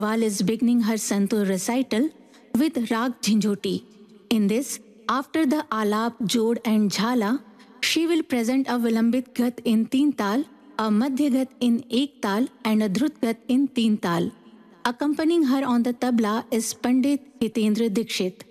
Val is beginning her Santur recital with Rag Jhinjhoti. In this, after the Alap, Jod and Jhala, she will present a Vilambit Gat in Teen Tal, a Madhya Gat in Ek Tal, and a Drut Gat in Teen Tal. Accompanying her on the tabla is Pandit Hitendra Dikshit.